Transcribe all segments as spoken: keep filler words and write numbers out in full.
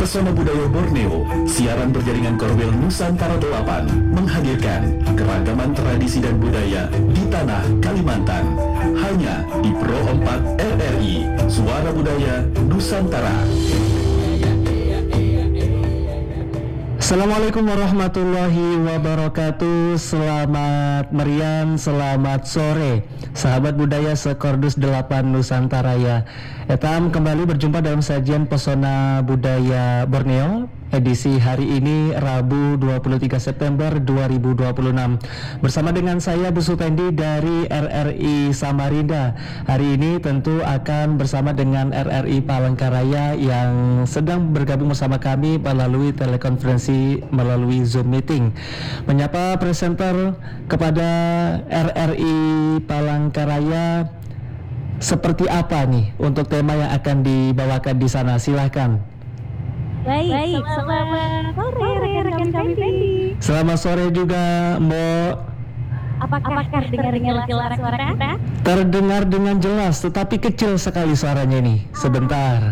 Pesona Budaya Borneo, siaran berjaringan Korbel Nusantara delapan, menghadirkan keragaman tradisi dan budaya di tanah Kalimantan. Hanya di Pro empat R R I, Suara Budaya Nusantara. Assalamualaikum warahmatullahi wabarakatuh. Selamat meriam, selamat sore sahabat budaya sekordus delapan Nusantara ya. Etam kembali berjumpa dalam sajian Pesona Budaya Borneo edisi hari ini Rabu dua puluh tiga September dua ribu dua puluh enam bersama dengan saya Bu Supendi dari R R I Samarinda. Hari ini tentu akan bersama dengan R R I Palangkaraya yang sedang bergabung bersama kami melalui telekonferensi melalui Zoom meeting. Menyapa presenter kepada R R I Palangkaraya, seperti apa nih untuk tema yang akan dibawakan di sana? Silahkan. Baik, Baik selamat sore rekan kami Fendi. Selamat sore juga Mbok. Apakah, Apakah terdengar jelas suara kita? Terdengar dengan jelas, tetapi kecil sekali suaranya nih. Sebentar.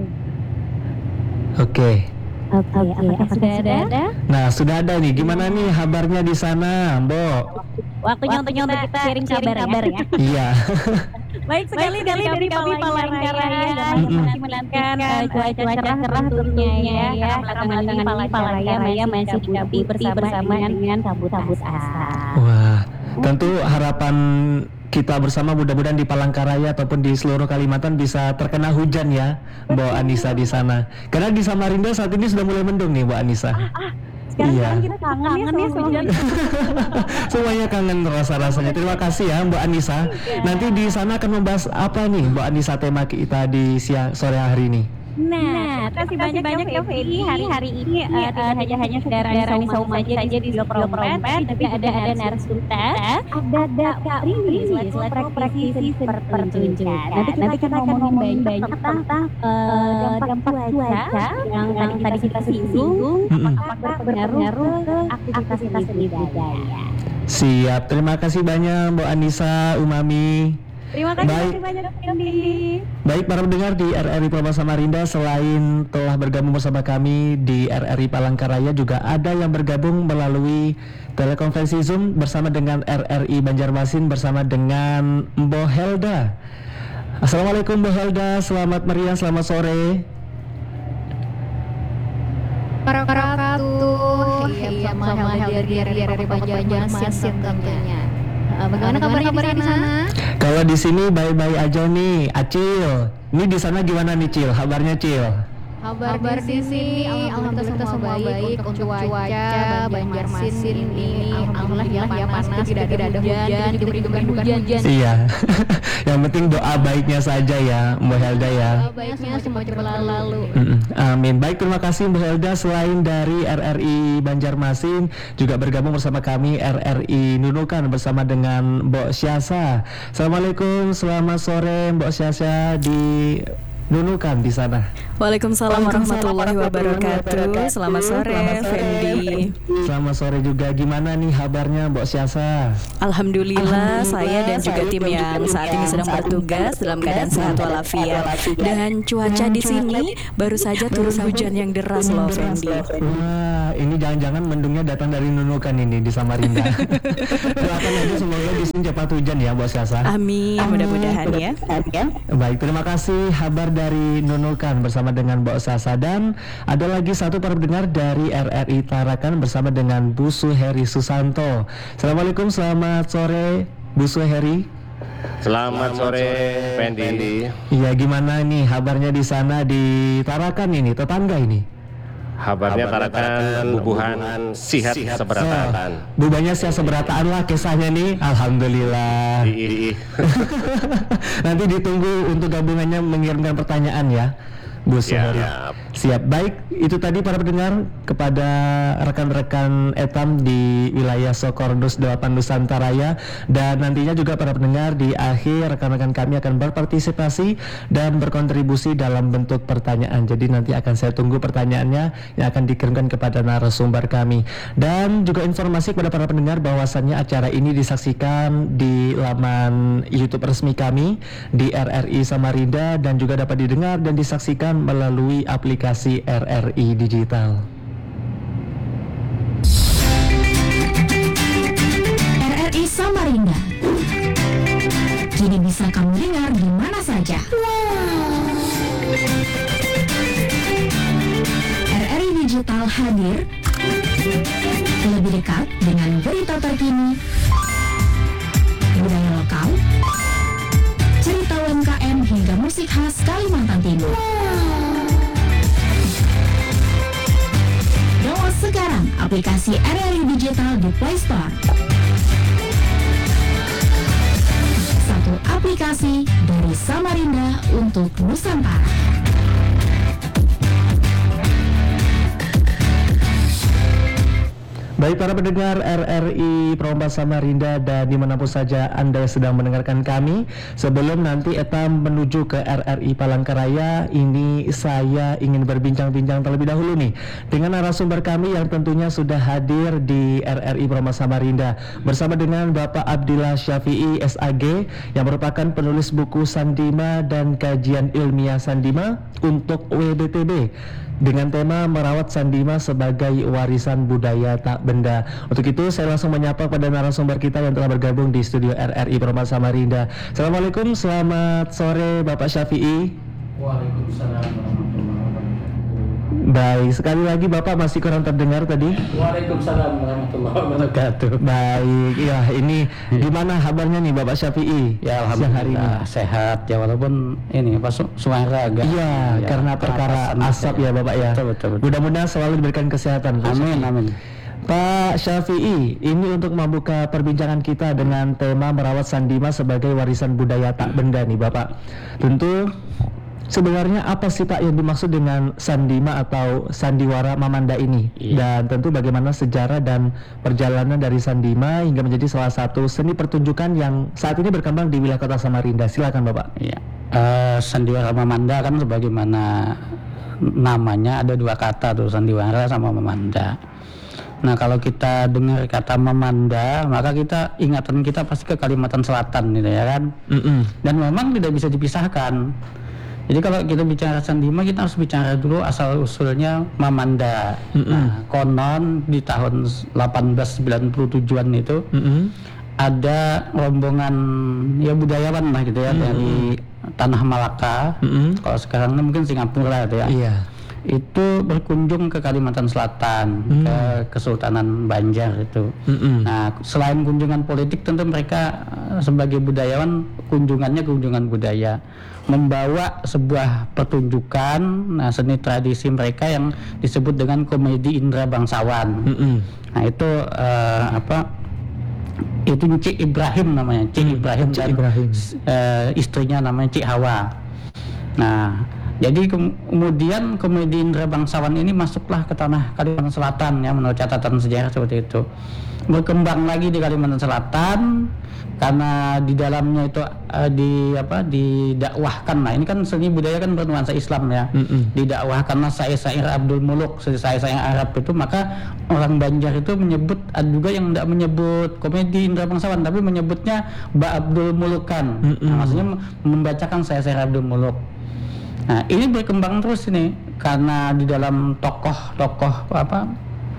Oke. Okay. Oke, okay, apakah sudah ada? Nah, sudah ada nih. Gimana nih kabarnya di sana, Mbok? Waktunya untuk kita sharing kabar ya. Iya. Baik sekali dari kami kami Palangkaraya menantikan cuaca cerah tentunya ya. Belakangan Palangkaraya masih dikapi bersama dengan kabut-kabut asap. Wah, tentu harapan kita bersama mudah-mudahan di Palangkaraya ataupun di seluruh Kalimantan bisa terkena hujan ya, Mbak Anissa di sana. Karena di Samarinda saat ini sudah mulai mendung nih, Mbak Anissa. Ah, ah. Sekarang, iya. sekarang kita kangen, kangen ya sama hujan. Semuanya kangen rasa-rasanya. Terima kasih ya Mbak Anissa. Ya. Nanti di sana akan membahas apa nih Mbak Anissa tema kita di siang sore hari ini? Nah, terima kasih banyak, banyak ya Feby. Hari-hari ini uh, tidak hanya hanya saudara Rani Sauma saja di studio Prompet, tapi juga ada narasumber, ada Kak Rini selaku praktisi pertunjukan. Nanti kita akan ngomongin banyak tentang dampak cuaca yang tadi kita singgung, apakah berpengaruh ke aktivitas seni budaya. Siap, terima kasih banyak Mbak Anissa, Umami. Terima kasih Baik. banyak Fendi. Baik para pendengar di R R I Proba Samarinda, selain telah bergabung bersama kami di R R I Palangkaraya, juga ada yang bergabung melalui telekonferensi Zoom bersama dengan R R I Banjarmasin bersama dengan Mbok Helda. Assalamualaikum Mbok Helda, selamat meriah, selamat sore. Wabarakatuh. Iya, sama dari R R I Banjarmasin tentunya. Bagaimana kabarnya di sana? Kalau di sini baik-baik aja nih, Acil. Ini di sana gimana nih Cil? Kabarnya Cil? Kabar, Kabar di sini alhamdulillah semua baik. Untuk cuaca Banjarmasin ini alhamdulillah ya panas, tidak ada hujan, diberi hujan. Iya. Yang penting doa baiknya saja ya Mbak Helda ya. Doa baiknya semua berlalu. Amin. Baik, terima kasih Mbak Helda. Selain dari R R I Banjarmasin, juga bergabung bersama kami R R I Nunukan bersama dengan Mbok Syasa. Assalamualaikum, selamat sore Mbok Syasa di Nunukan di sana. Waalaikumsalam warahmatullahi wabarakatuh. Selamat sore Fendi. Selamat sore juga. Gimana nih kabarnya Mbok Syasa? Alhamdulillah, saya dan juga tim yang saat ini sedang bertugas dalam keadaan sehat walafiat. Dan cuaca di sini baru saja turun hujan yang deras loh Fendi. Wah, ini jangan-jangan mendungnya datang dari Nunukan ini di Samarinda. Doakan aja semoga di sini cepat hujan ya Mbok Syasa. Amin, mudah-mudahan ya. Baik, terima kasih kabar dari Nunukan bersama dengan Mbok Sasa, dan ada lagi satu para pendengar dari R R I Tarakan bersama dengan Bu Suheri Susanto. Assalamualaikum, selamat sore Bu Suheri. Selamat sore Fendi. Iya, gimana nih kabarnya di sana di Tarakan ini, tetangga ini? Kabarnya Tarakan bubuhan sihat seberataan. Oh, bubanya sihat seberataan lah kisahnya nih. Alhamdulillah. Nanti ditunggu untuk gabungannya mengirimkan pertanyaan ya Bu Suheri. Siap. Siap. Baik, itu tadi para pendengar kepada rekan-rekan Etam di wilayah Sokordus delapan Nusantara, dan nantinya juga para pendengar di akhir rekan-rekan kami akan berpartisipasi dan berkontribusi dalam bentuk pertanyaan. Jadi nanti akan saya tunggu pertanyaannya yang akan dikirimkan kepada narasumber kami. Dan juga informasi kepada para pendengar bahwasannya acara ini disaksikan di laman YouTube resmi kami di R R I Samarinda, dan juga dapat didengar dan disaksikan melalui aplikasi aplikasi R R I Digital. R R I Samarinda kini bisa kamu dengar di mana saja. R R I Digital hadir lebih dekat dengan berita terkini, budaya lokal, cerita U M K M hingga musik khas Kalimantan Timur. Download sekarang aplikasi R R I Digital di Play Store. Satu aplikasi dari Samarinda untuk Nusantara. Baik para pendengar R R I Perompak Samarinda dan dimanapun saja Anda sedang mendengarkan kami, sebelum nanti Etam menuju ke R R I Palangkaraya, ini saya ingin berbincang-bincang terlebih dahulu nih dengan narasumber kami yang tentunya sudah hadir di R R I Perompak Samarinda bersama dengan Bapak Abdillah Syafi'i S A G yang merupakan penulis buku Sandima dan kajian ilmiah Sandima untuk W B T B dengan tema merawat Sandima sebagai warisan budaya tak benda. Untuk itu saya langsung menyapa pada narasumber kita yang telah bergabung di studio R R I Perompak Samarinda. Assalamualaikum, selamat sore Bapak Syafi'i. Waalaikumsalam warahmatullahi wabarakatuh. Baik, sekali lagi Bapak masih kurang terdengar tadi. Waalaikumsalam warahmatullahi wabarakatuh. Baik, ya ini gimana kabarnya nih Bapak Syafi'i? Ya siang hari ini? alhamdulillah sehat ya, walaupun ini apa su- suara agak Iya, ya, karena perkara pernapasan asap gitu ya Bapak ya. Betul betul. betul. Mudah-mudahan selalu diberikan kesehatan. Pak Amin Syafi'i. amin. Pak Syafi'i, ini untuk membuka perbincangan kita dengan tema merawat Sandima sebagai warisan budaya tak benda nih Bapak. Tentu sebenarnya apa sih Pak yang dimaksud dengan Sandima atau Sandiwara Mamanda ini? Iya. Dan tentu bagaimana sejarah dan perjalanan dari Sandima hingga menjadi salah satu seni pertunjukan yang saat ini berkembang di wilayah Kota Samarinda. Silakan Bapak. Iya. Eh, Sandiwara Mamanda kan sebagaimana namanya ada dua kata tuh, Sandiwara sama Mamanda. Nah kalau kita dengar kata Mamanda, maka kita ingatan kita pasti ke Kalimantan Selatan gitu ya kan. Mm-mm. Dan memang tidak bisa dipisahkan. Jadi kalau kita bicara Sandima, kita harus bicara dulu asal usulnya Mamanda. Mm-mm. Nah, konon di tahun delapan belas sembilan puluh tujuan itu Mm-mm. ada rombongan ya budayawan lah gitu ya, Mm-mm. dari Tanah Malaka. Mm-mm. Kalau sekarang ini mungkin Singapura gitu ya. Iya. Itu berkunjung ke Kalimantan Selatan, Mm. ke Kesultanan Banjar itu. Mm-mm. Nah, selain kunjungan politik, tentu mereka eh, sebagai budayawan kunjungannya kunjungan budaya, membawa sebuah pertunjukan, nah seni tradisi mereka yang disebut dengan komedi Indra Bangsawan. Mm-mm. Nah itu eh, apa? Itu Cik Ibrahim namanya, Cik Hmm, Ibrahim Cik dan Ibrahim. eh, istrinya namanya Cik Hawa. Nah, jadi ke- kemudian komedi Indra Bangsawan ini masuklah ke tanah Kalimantan Selatan ya, menurut catatan sejarah seperti itu. Berkembang lagi di Kalimantan Selatan karena di dalamnya itu uh, di apa didakwahkan. Nah, ini kan seni budaya kan bernuansa Islam ya. Mm-mm. Didakwahkanlah syair-syair Abdul Muluk, syair-syair Arab itu, maka orang Banjar itu menyebut, ada juga yang tidak menyebut komedi Indra Bangsawan tapi menyebutnya Ba Abdul Mulukan. Mm-mm. Nah, maksudnya membacakan syair-syair Abdul Muluk. Nah, ini berkembang terus ini karena di dalam tokoh-tokoh apa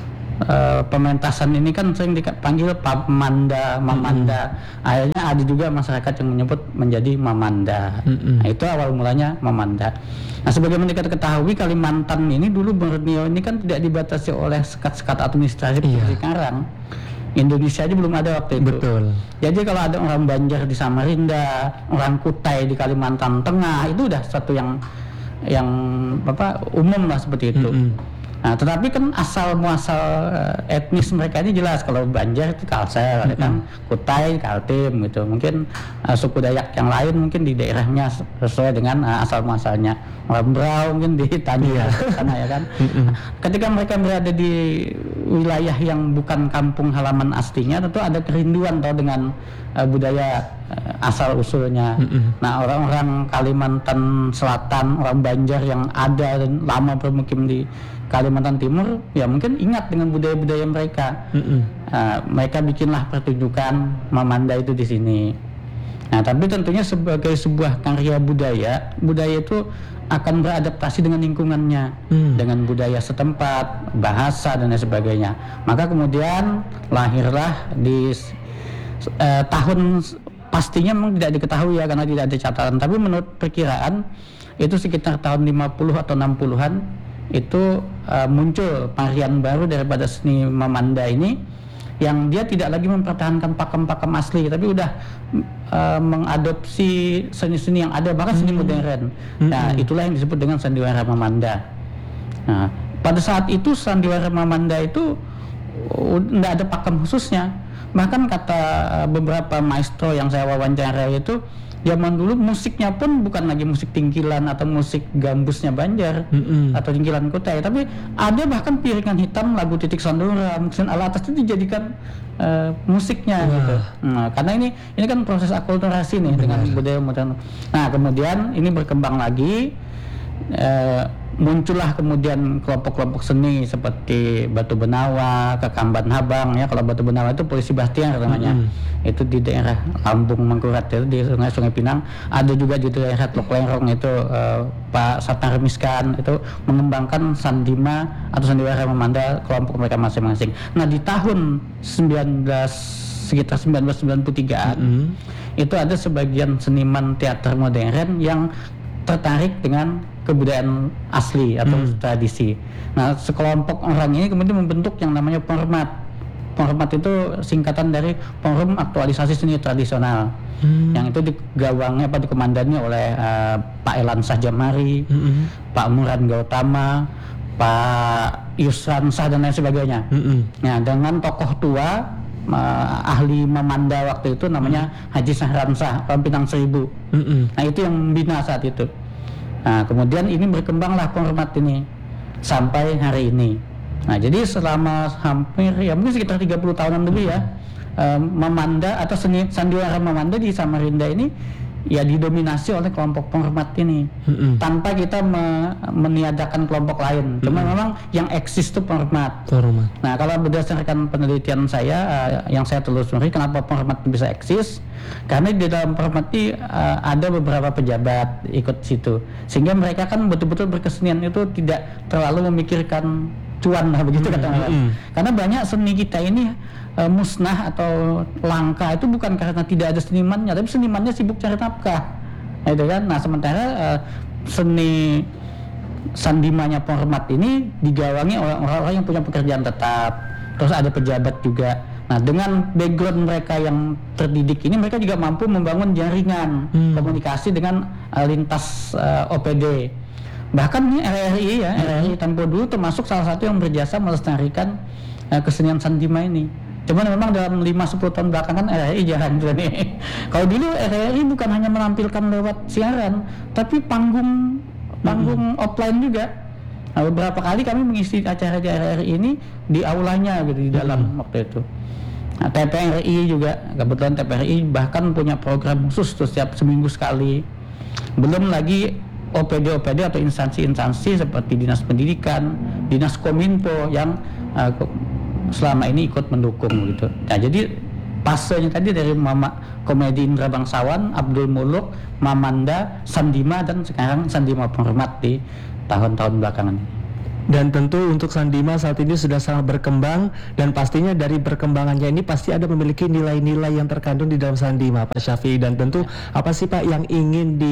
uh, pementasan ini kan sering dipanggil Pamanda, Mamanda. Mm-hmm. Akhirnya ada juga masyarakat yang menyebut menjadi Mamanda. Mm-hmm. Nah, itu awal mulanya Mamanda. Nah, sebagaimana kita ketahui Kalimantan ini dulu Borneo ini kan tidak dibatasi oleh sekat-sekat administrasi Iya. seperti sekarang. Indonesia aja belum ada waktu itu. Betul. Jadi kalau ada orang Banjar di Samarinda, orang Kutai di Kalimantan Tengah, itu udah satu yang yang apa umum lah seperti itu. Mm-mm. Nah, tetapi kan asal muasal uh, etnis mereka ini jelas. Kalau Banjar itu Kalsel, mm-hmm. kan Kutai, Kaltim gitu. Mungkin uh, suku Dayak yang lain mungkin di daerahnya sesuai dengan uh, asal muasalnya. Orang Brau mungkin di Tanjung sana ya kan. Mm-hmm. Ketika mereka berada di wilayah yang bukan kampung halaman aslinya, tentu ada kerinduan tau dengan uh, budaya uh, asal usulnya. Mm-hmm. Nah, orang-orang Kalimantan Selatan, orang Banjar yang ada dan lama bermukim di Kalimantan Timur, ya mungkin ingat dengan budaya-budaya mereka. Mm-mm. Uh, mereka bikinlah pertunjukan Mamanda itu di sini. Nah, tapi tentunya sebagai sebuah karya budaya, budaya itu akan beradaptasi dengan lingkungannya, hmm. dengan budaya setempat, bahasa dan lain sebagainya. Maka kemudian lahirlah di eh, tahun pastinya memang tidak diketahui ya karena tidak ada catatan, tapi menurut perkiraan itu sekitar tahun lima puluh atau enam puluhan itu uh, muncul varian baru daripada seni Mamanda ini yang dia tidak lagi mempertahankan pakem-pakem asli tapi udah uh, mengadopsi seni-seni yang ada, bahkan seni modern. Hmm. Nah, itulah yang disebut dengan sandiwara Mamanda. Nah, pada saat itu sandiwara Mamanda itu tidak uh, ada pakem khususnya. Bahkan kata beberapa maestro yang saya wawancara itu, zaman dulu musiknya pun bukan lagi musik tingkilan atau musik gambusnya Banjar mm-hmm. atau tingkilan Kutai, tapi ada bahkan piringan hitam lagu Titik Sandora, Muksin Ala Atas itu dijadikan uh, musiknya wow. gitu. Nah, karena ini ini kan proses akulturasi nih. Benar. Dengan budaya modern. Nah, kemudian ini berkembang lagi. Uh, muncullah kemudian kelompok-kelompok seni seperti Batu Benawa, Kekamban Habang ya. Kalau Batu Benawa itu Polisi Bastian namanya. Mm-hmm. Itu di daerah Lambung Mangkurat itu di Sungai Sungai Pinang. Ada juga di daerah Teluk Lerong itu uh, Pak Satar Miskan itu mengembangkan sandima atau sandiwara Mamanda kelompok mereka masing-masing. Nah, di tahun sembilan belas sekitar sembilan belas sembilan puluh tigaan mm-hmm. itu ada sebagian seniman teater modern yang tertarik dengan kebudayaan asli atau hmm. tradisi. Nah, sekelompok orang ini kemudian membentuk yang namanya Pormat. Pormat itu singkatan dari Forum Aktualisasi Seni Tradisional. Hmm. Yang itu digawangnya apa dikomandannya oleh uh, Pak Elan Sajamari, hmm. Pak Muran Gautama, Pak Yusran Sah dan lain sebagainya. Hmm. Nah, dengan tokoh tua uh, ahli Mamanda waktu itu namanya hmm. Haji Sahran Sah, Pinang Seribu. Hmm. Nah, itu yang membina saat itu. Nah, kemudian ini berkembanglah Pormat ini sampai hari ini. Nah, jadi selama hampir ya mungkin sekitar tiga puluh tahunan lebih ya, um, Mamanda atau seni sandiwara Mamanda di Samarinda ini ya didominasi oleh kelompok Pormat ini. Mm-hmm. Tanpa kita me- meniadakan kelompok lain. Cuma mm-hmm. memang yang eksis itu Pormat. Pormat. Nah, kalau berdasarkan penelitian saya uh, yang saya telusuri kenapa Pormat bisa eksis? Karena di dalam Pormat ini uh, ada beberapa pejabat ikut situ, sehingga mereka kan betul-betul berkesenian itu tidak terlalu memikirkan cuan lah begitu kata orang. Mm-hmm. Karena banyak seni kita ini uh, musnah atau langka itu bukan karena tidak ada senimannya, tapi senimannya sibuk cari nafkah, gitu kan. Nah, sementara uh, seni sandimanya Pormat ini digawangi oleh orang-orang yang punya pekerjaan tetap, terus ada pejabat juga. Nah, dengan background mereka yang terdidik ini, mereka juga mampu membangun jaringan hmm. komunikasi dengan uh, lintas uh, O P D. Bahkan ini R R I ya, R R I Tempo dulu termasuk salah satu yang berjasa melestarikan uh, kesenian sandima ini. Cuman memang dalam lima sampai sepuluh tahun belakangan R R I jarang nih. Kalau dulu R R I bukan hanya menampilkan lewat siaran, tapi panggung panggung hmm. offline juga. Nah, beberapa kali kami mengisi acara di R R I ini di aulanya gitu di dalam hmm. waktu itu. Nah, T P R I juga, kebetulan T P R I bahkan punya program khusus tuh setiap seminggu sekali. Belum lagi O P D O P D atau instansi-instansi seperti Dinas Pendidikan, Dinas Kominfo yang uh, selama ini ikut mendukung gitu. Nah, jadi pasenya tadi dari Mama Komedi Indra Bangsawan, Abdul Muluk, Mamanda, Sandima dan sekarang Sandima Pormat di tahun-tahun belakangan ini. Dan tentu untuk sandima saat ini sudah sangat berkembang, dan pastinya dari perkembangannya ini pasti ada memiliki nilai-nilai yang terkandung di dalam sandima, Pak Syafi'i. Dan tentu apa sih Pak yang ingin di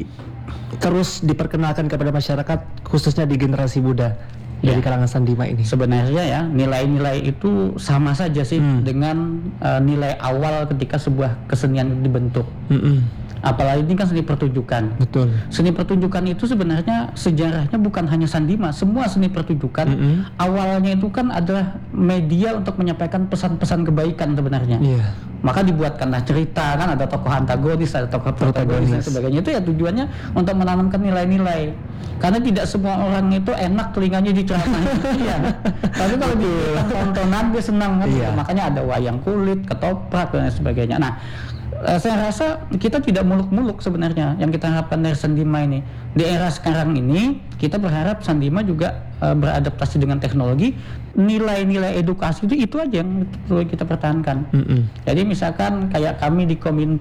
terus diperkenalkan kepada masyarakat khususnya di generasi muda ya, dari kalangan sandima ini? Sebenarnya ya nilai-nilai itu sama saja sih hmm. dengan uh, nilai awal ketika sebuah kesenian dibentuk. Hmm-hmm. Apalagi ini kan seni pertunjukan. Betul. Seni pertunjukan itu sebenarnya sejarahnya bukan hanya sandima, semua seni pertunjukan mm-hmm. awalnya itu kan adalah media untuk menyampaikan pesan-pesan kebaikan sebenarnya. Yeah. Maka dibuatkanlah cerita, kan ada tokoh antagonis, ada tokoh protagonis dan sebagainya. Itu ya tujuannya untuk menanamkan nilai-nilai. Karena tidak semua orang itu enak telinganya diceramain. Iya. Tapi kalau di tontonan dia senang kan. Yeah. Makanya ada wayang kulit, ketoprak dan sebagainya. Nah, saya rasa kita tidak muluk-muluk sebenarnya yang kita harapkan dari sandima ini. Di era sekarang ini kita berharap sandima juga uh, beradaptasi dengan teknologi. Nilai-nilai edukasi itu itu aja yang perlu kita pertahankan. Mm-hmm. Jadi misalkan kayak kami di Kominfo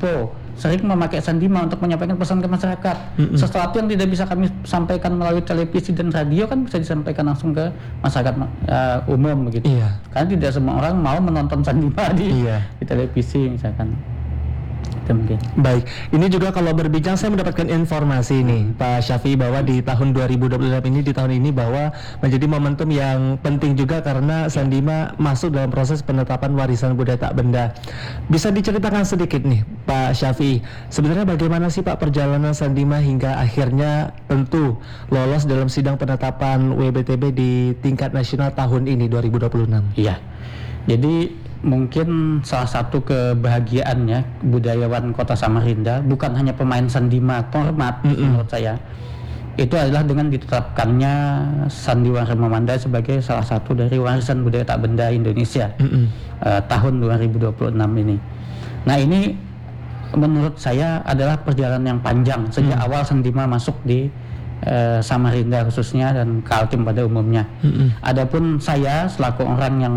sering memakai sandima untuk menyampaikan pesan ke masyarakat. Mm-hmm. Sesuatu yang tidak bisa kami sampaikan melalui televisi dan radio kan bisa disampaikan langsung ke masyarakat uh, umum begitu. Iya. Karena tidak semua orang mau menonton sandima di, iya. di televisi misalkan. Mungkin. Baik, ini juga kalau berbincang saya mendapatkan informasi nih Pak Syafi'i bahwa di tahun dua ribu dua puluh enam ini di tahun ini bahwa menjadi momentum yang penting juga karena sandima masuk dalam proses penetapan warisan budaya tak benda. Bisa diceritakan sedikit nih Pak Syafi'i, sebenarnya bagaimana sih Pak perjalanan sandima hingga akhirnya tentu lolos dalam sidang penetapan W B T B di tingkat nasional tahun ini dua ribu dua puluh enam? Iya. Jadi mungkin salah satu kebahagiaannya budayawan Kota Samarinda bukan hanya pemain sandima format mm-hmm. menurut saya, itu adalah dengan ditetapkannya sandiwara memandai sebagai salah satu dari warisan budaya tak benda Indonesia mm-hmm. uh, tahun dua ribu dua puluh enam ini. Nah ini menurut saya adalah perjalanan yang panjang sejak mm. awal sandima masuk di uh, Samarinda khususnya dan Kaltim pada umumnya. Mm-hmm. Adapun saya selaku orang yang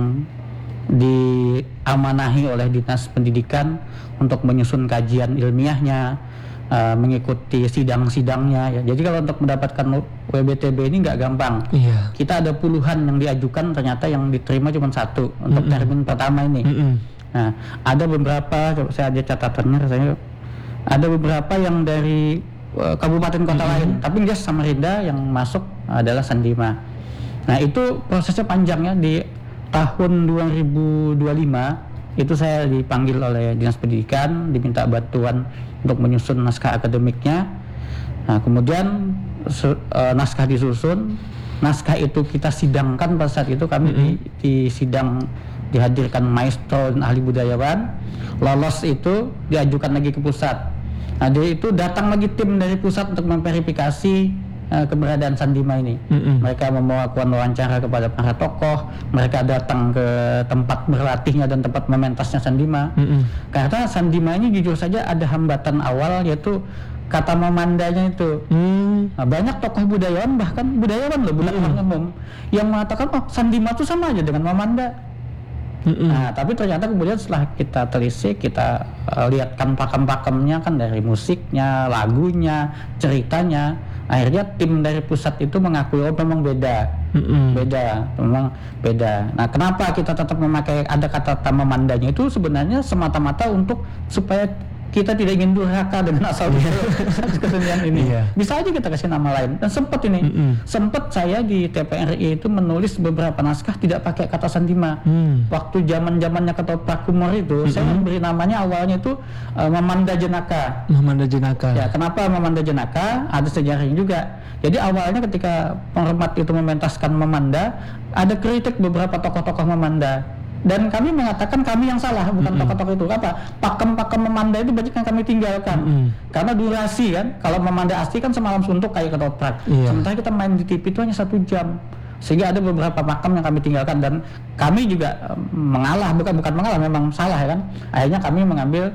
diamanahi oleh Dinas Pendidikan untuk menyusun kajian ilmiahnya, uh, mengikuti sidang-sidangnya ya. Jadi kalau untuk mendapatkan W B T B ini nggak gampang. Iya. Kita ada puluhan yang diajukan, ternyata yang diterima cuma satu untuk mm-hmm. termin pertama ini. Mm-hmm. Nah, ada beberapa, saya ada catatannya, saya ada beberapa yang dari uh, kabupaten kota mm-hmm. lain, tapi jelas Samarinda yang masuk adalah sandima. Nah itu prosesnya panjang ya. Di tahun dua ribu dua puluh lima itu saya dipanggil oleh Dinas Pendidikan, diminta bantuan untuk menyusun naskah akademiknya. Nah, kemudian su, uh, naskah disusun, naskah itu kita sidangkan pada saat itu kami mm-hmm. di, di sidang dihadirkan maestro dan ahli budayawan, lolos itu diajukan lagi ke pusat. Nah, dari itu datang lagi tim dari pusat untuk memverifikasi keberadaan sandima ini. Mm-hmm. Mereka melakukan wawancara kepada para tokoh, mereka datang ke tempat berlatihnya dan tempat mementasnya sandima. Mm-hmm. Karena sandima ini jujur saja ada hambatan awal, yaitu kata memandanya itu. Mm. Nah, banyak tokoh budayawan, bahkan budayawan loh, bukan mm-hmm. orang umum, yang mengatakan oh sandima itu sama aja dengan memanda. Mm-hmm. Nah, tapi ternyata kemudian setelah kita telisik, kita uh, lihatkan pakem-pakemnya kan dari musiknya, lagunya, ceritanya, akhirnya tim dari pusat itu mengakui oh memang beda, mm-hmm. beda, memang beda. Nah, kenapa kita tetap memakai ada kata memandanya itu sebenarnya semata-mata untuk supaya kita tidak ingin durhaka dengan asal kesenian ini. Iya. Bisa aja kita kasih nama lain. Dan sempat ini, mm-hmm. sempat saya di T P R I itu menulis beberapa naskah tidak pakai kata sandima. Mm. Waktu zaman-zamannya Ketoprak Kumur itu, mm-hmm. saya memberi namanya awalnya itu uh, Memanda Jenaka. Memanda Jenaka. Ya, kenapa Memanda Jenaka? Ada sejarahnya juga. Jadi awalnya ketika penghormat itu mementaskan Memanda, ada kritik beberapa tokoh-tokoh Memanda. Dan kami mengatakan kami yang salah, bukan mm-hmm. tokoh-tokoh itu. Apa? Pakem-pakem memanda itu banyak yang kami tinggalkan. Mm-hmm. Karena durasi kan, kalau memanda asli kan semalam suntuk kayak Ketoprak. Yeah. Sementara kita main di T V itu hanya satu jam. Sehingga ada beberapa pakem yang kami tinggalkan dan kami juga mengalah, bukan bukan mengalah, memang salah ya kan. Akhirnya kami mengambil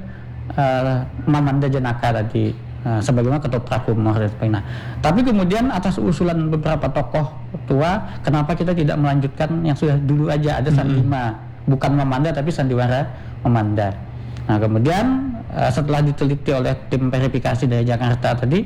uh, Memanda Jenaka tadi. Nah, sebagaimana Ketoprak Kumur dan sebagainya. Nah, tapi kemudian atas usulan beberapa tokoh tua, kenapa kita tidak melanjutkan yang sudah dulu aja ada sandima, mm-hmm. bukan memanda tapi sandiwara memanda. Nah, kemudian uh, setelah diteliti oleh tim verifikasi dari Jakarta tadi,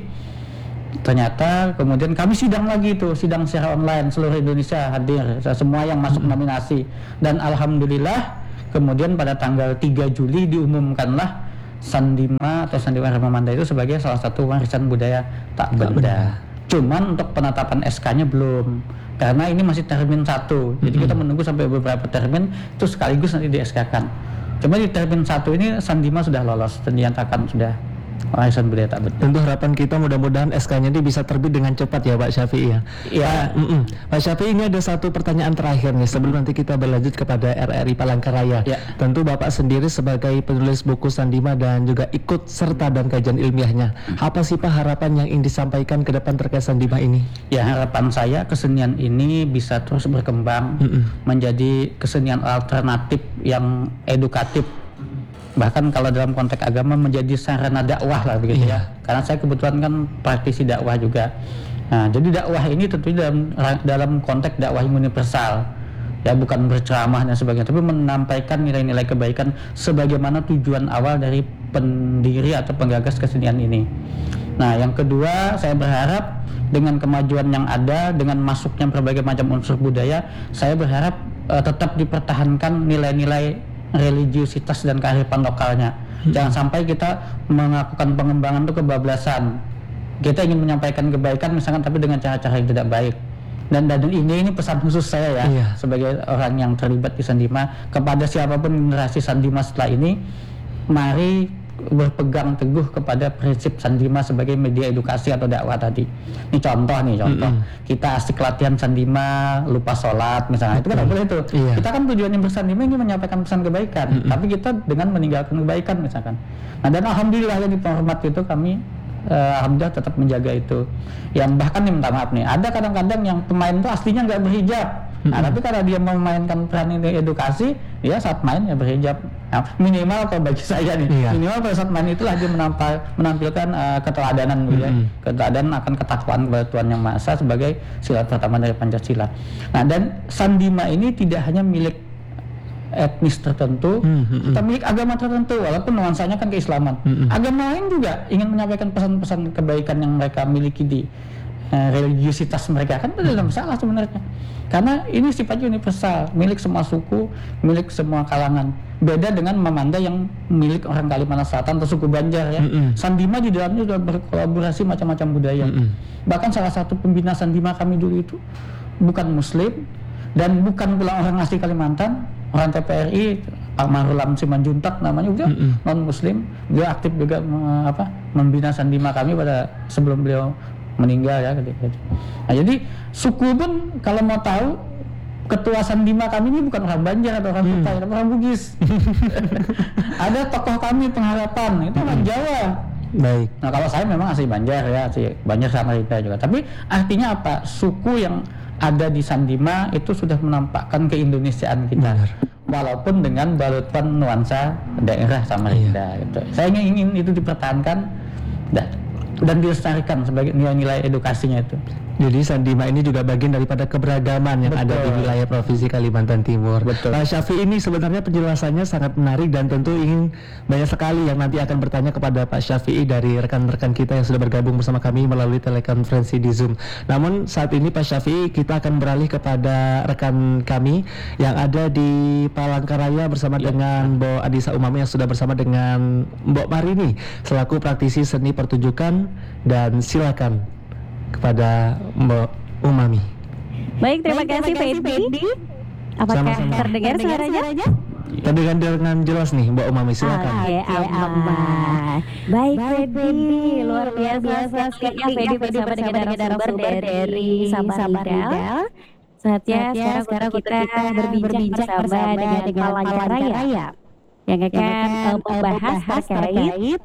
ternyata kemudian kami sidang lagi itu, sidang secara online, seluruh Indonesia hadir, semua yang masuk nominasi. Dan alhamdulillah kemudian pada tanggal tiga Juli diumumkanlah sandima atau sandiwara memanda itu sebagai salah satu warisan budaya tak benda. Cuman untuk penetapan S K-nya belum, karena ini masih termin satu. Jadi mm-hmm. kita menunggu sampai beberapa termin itu sekaligus nanti di S K-kan. Cuma di termin satu ini sandima sudah lolos dan dinyatakan sudah warisan budaya tak benda. Tentu harapan kita mudah-mudahan S K-nya ini bisa terbit dengan cepat ya Pak Syafi'i ya. Iya. Uh, Pak Syafi'i, ini ada satu pertanyaan terakhir nih sebelum nanti kita berlanjut kepada R R I Palangkaraya. Ya. Tentu Bapak sendiri sebagai penulis buku sandima dan juga ikut serta dalam kajian ilmiahnya. Apa sih Pak harapan yang ingin disampaikan ke depan terkait sandima ini? Ya, harapan saya kesenian ini bisa terus berkembang mm-mm. menjadi kesenian alternatif yang edukatif. Bahkan kalau dalam konteks agama menjadi sarana dakwah lah begitu yeah. ya. Karena saya kebetulan kan praktisi dakwah juga. Nah, jadi dakwah ini tentunya dalam dalam konteks dakwah universal. ya bukan berceramah dan sebagainya, tapi menyampaikan nilai-nilai kebaikan sebagaimana tujuan awal dari pendiri atau penggagas kesenian ini. Nah, yang kedua, saya berharap dengan kemajuan yang ada, dengan masuknya berbagai macam unsur budaya, saya berharap uh, tetap dipertahankan nilai-nilai religiusitas dan kearifan lokalnya. Hmm. Jangan sampai kita melakukan pengembangan itu kebablasan. Kita ingin menyampaikan kebaikan misalkan, tapi dengan cara-cara yang tidak baik. Dan, dan ini ini pesan khusus saya ya, iya. sebagai orang yang terlibat di Sandima kepada siapapun generasi Sandima setelah ini, mari berpegang teguh kepada prinsip Sandima sebagai media edukasi atau dakwah tadi. Ini contoh nih, contoh. Mm-hmm. Kita asik latihan Sandima, lupa sholat misalnya. Mm-hmm. Itu kan tidak boleh tuh. Iya. Kita kan tujuannya bersandima ini menyampaikan pesan kebaikan, mm-hmm. tapi kita dengan meninggalkan kebaikan misalkan. Nah, dan alhamdulillah ya di penghormat itu kami uh, alhamdulillah tetap menjaga itu. Yang bahkan nih minta maaf nih, ada kadang-kadang yang pemain itu aslinya nggak berhijab. Nah, hmm. tapi karena dia memainkan peran ini edukasi, ya saat main ya berhijab. Nah, minimal kalau bagi saya nih, iya. minimal pada saat main itulah dia menampil, menampilkan uh, keteladanan, hmm. ya. Keteladanan akan ketakwaan kepada Tuhan Yang Maha Esa sebagai sila pertama dari Pancasila. Nah, dan Sandima ini tidak hanya milik etnis tertentu, hmm. tapi milik agama tertentu, walaupun nuansanya kan keislaman. Hmm. Agama lain juga ingin menyampaikan pesan-pesan kebaikan yang mereka miliki di uh, religiusitas mereka, kan itu tidak masalah sebenarnya. Karena ini sifatnya universal, milik semua suku, milik semua kalangan. Beda dengan Mamanda yang milik orang Kalimantan Selatan atau suku Banjar ya. Mm-hmm. Sandima di dalamnya sudah berkolaborasi macam-macam budaya. Mm-hmm. Bahkan salah satu pembina Sandima kami dulu itu bukan Muslim dan bukan pula orang asli Kalimantan, orang T P R I, Pak Marulam Simanjuntak namanya juga mm-hmm. non Muslim. Dia aktif juga apa membina Sandima kami pada sebelum beliau meninggal ya ketika itu. Nah, jadi suku pun kalau mau tahu ketua Sandima kami ini bukan orang Banjar atau orang Kutai, hmm. orang Bugis. Ada tokoh kami Pengharapan, itu orang Jawa. Baik. Nah, kalau saya memang asli Banjar ya, asli Banjar Samarinda juga. Tapi artinya apa? Suku yang ada di Sandima itu sudah menampakkan keindonesiaan kita. Benar. Walaupun dengan balutan nuansa daerah Samarinda. Iya. Gitu. Saya ingin itu dipertahankan dan dan dilestarikan sebagai nilai-nilai edukasinya itu. Jadi Sandima ini juga bagian daripada keberagaman yang Betul. ada di wilayah Provinsi Kalimantan Timur. Betul. Pak Syafi'i, ini sebenarnya penjelasannya sangat menarik dan tentu ingin banyak sekali yang nanti akan bertanya kepada Pak Syafi'i dari rekan-rekan kita yang sudah bergabung bersama kami melalui telekonferensi di Zoom. Namun saat ini Pak Syafi'i, kita akan beralih kepada rekan kami yang ada di Palangkaraya bersama ya. dengan Mbok Adisa Umami yang sudah bersama dengan Mbok Marini selaku praktisi seni pertunjukan, dan silakan kepada Mbak Umami. Baik, terima Baik, kasih Fendi. Apakah Sama-sama. terdengar suaranya? Terdengar dengan jelas nih Mbak Umami, silakan. Oke, aman. Baik, Fendi, luar biasa sekali Fendi bersama dengan narasumber dari Samarinda. Saatnya sekarang, sekarang kita berbincang bersama dengan Palangkaraya yang akan membahas terkait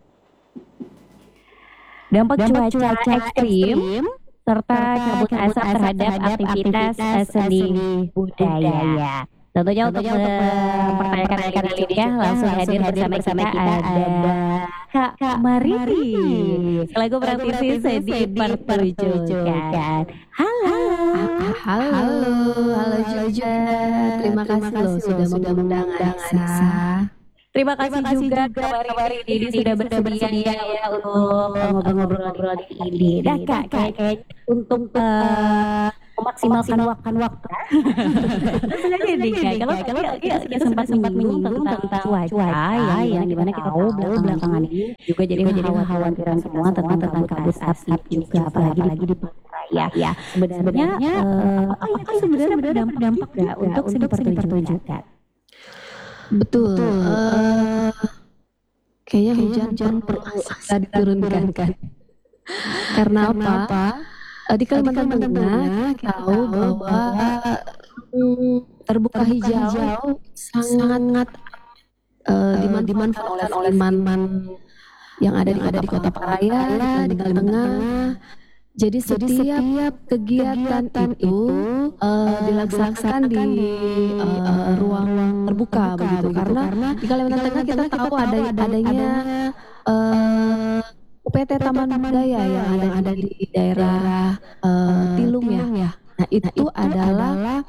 dampak, dampak cuaca, cuaca ekstrim, ekstrim serta kabut asap terhadap aktivitas seni budaya. Tentunya untuk mempertanyakan rekan kita langsung hadir bersama kita ada Kak, Kak Marini selaku praktisi seni pertunjukan. Halo. Halo, halo juga. Terima kasih loh sudah mengundang Anissa. Terima kasih, Terima kasih juga kabar ini, ini sudah bersedia ya untuk ngobrol-ngobrol di ini. Nah Kak, kayak untuk uh, memaksimalkan waktu waktu. Sebenarnya nih Kak, kalau kalau kita sempat sempat menyinggung tentang cuaca yang dimana kita tahu belakangan ini juga jadi kekhawatiran semua tentang tentang kabut asap juga, apalagi apalagi di Palangkaraya. Ya, sebenarnya apa itu sebenarnya berdampak nggak untuk seni pertunjukan? Betul, Betul. Uh, kayaknya hujan hujan perlu segera diturunkan kan. Karena apa? apa? Uh, di Kalimantan Tengah kita tahu bahwa um, terbuka hijau, hijau sangat uh, diman dimanfaatkan oleh man yang ada di ada di Kota Palangkaraya, di Kalimantan Tengah. Jadi setiap, Jadi setiap kegiatan, kegiatan itu uh, dilaksanakan di uh, ruang terbuka, terbuka begitu, begitu. Karena, karena di Kalimantan Tengah kita, kita tahu ada adanya uh, U P T Taman Budaya yang ada, yang ada di daerah uh, Tilung ya. ya. Nah itu, nah, itu adalah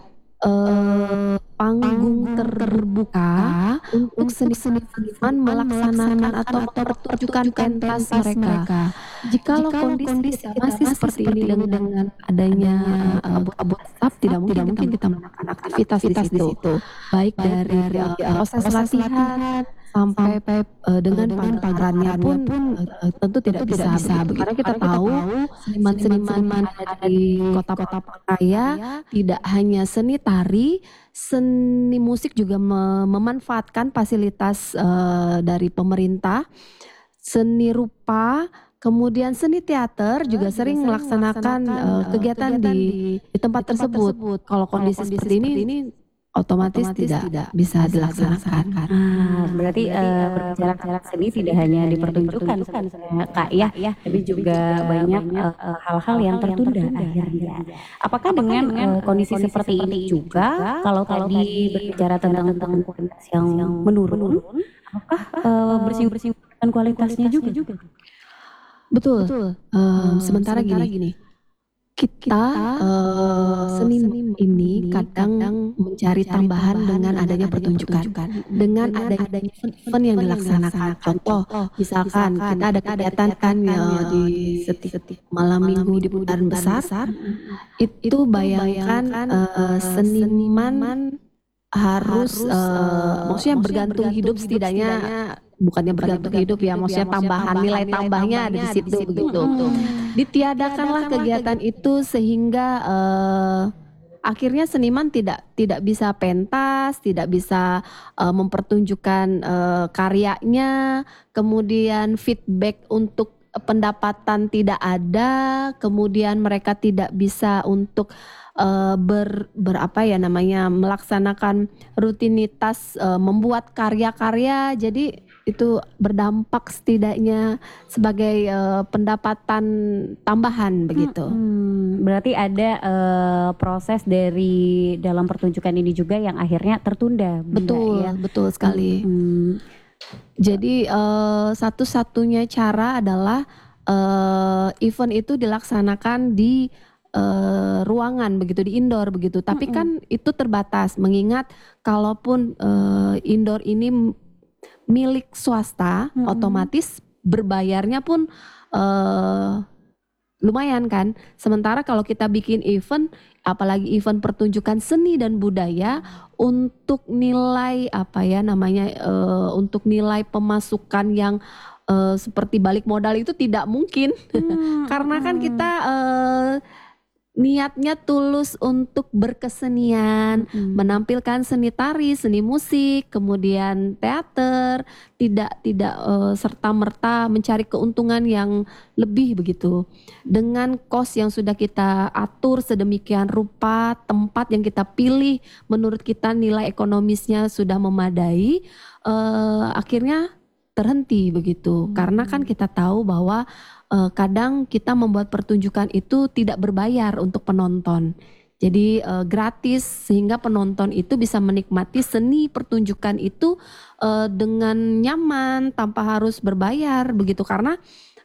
eh, panggung terbuka untuk seniman melaksanakan atau pertunjukan pentas mereka. Jikalau kondisi kita masih seperti ini dengan, dengan adanya kabut-kabut asap, tidak mungkin tidak mungkin kita melakukan aktivitas di situ, baik dari uh, proses latihan sampai uh, dengan pangkarannya pun uh, tentu tidak bisa, bisa begitu. Karena kita tahu seniman-seniman ada di kota-kota raya tidak hanya seni tari, seni musik juga mem- memanfaatkan fasilitas uh, dari pemerintah, seni rupa. Kemudian seni teater juga sering melaksanakan uh, kegiatan di, di tempat tersebut. Kalau kondisi seperti ini, ini otomatis, otomatis tidak, tidak bisa dilaksanakan. Ah, berarti uh, berbicara seni tidak hanya dipertunjukkan sebenarnya Kak ya, tapi juga banyak uh, hal-hal yang tertunda akhirnya. Apakah dengan uh, kondisi seperti ini juga, kalau tadi berbicara tentang tentang kualitas yang menurun, apakah uh, bersih-bersih kualitasnya juga? juga? Betul. Betul. Um, sementara, sementara gini, gini kita uh, seni ini kadang mencari tambahan dengan adanya pertunjukan, dengan adanya event yang dilaksanakan. Contoh, misalkan kita ada kegiatan kan ya di setiap malam minggu di putaran besar, itu bayangkan uh, seniman harus uh, maksudnya bergantung hidup setidaknya, bukannya bergantung hidup ya, maksudnya tambahan nilai tambahnya ada di situ begitu. Ditiadakanlah kegiatan itu sehingga uh, akhirnya seniman tidak tidak bisa pentas, tidak bisa uh, mempertunjukkan uh, karyanya, kemudian feedback untuk pendapatan tidak ada, kemudian mereka tidak bisa untuk Uh, ber, ber apa ya namanya melaksanakan rutinitas uh, membuat karya-karya, jadi itu berdampak setidaknya sebagai uh, pendapatan tambahan begitu. Hmm, berarti ada uh, proses dari dalam pertunjukan ini juga yang akhirnya tertunda. Betul, ya? Betul sekali. Hmm. Jadi uh, satu-satunya cara adalah uh, event itu dilaksanakan di Uh, ruangan begitu, di indoor begitu, tapi mm-hmm. kan itu terbatas mengingat kalaupun uh, indoor ini milik swasta, mm-hmm. otomatis berbayarnya pun uh, lumayan kan. Sementara kalau kita bikin event, apalagi event pertunjukan seni dan budaya, untuk nilai apa ya namanya uh, untuk nilai pemasukan yang uh, seperti balik modal itu tidak mungkin. hmm. Karena kan kita uh, niatnya tulus untuk berkesenian, mm-hmm. menampilkan seni tari, seni musik, kemudian teater, tidak tidak uh, serta-merta mencari keuntungan yang lebih begitu. Dengan kos yang sudah kita atur sedemikian rupa, tempat yang kita pilih menurut kita nilai ekonomisnya sudah memadai, uh, akhirnya terhenti begitu. Mm-hmm. Karena kan kita tahu bahwa Uh, kadang kita membuat pertunjukan itu tidak berbayar untuk penonton. Jadi uh, gratis sehingga penonton itu bisa menikmati seni pertunjukan itu uh, dengan nyaman tanpa harus berbayar begitu, karena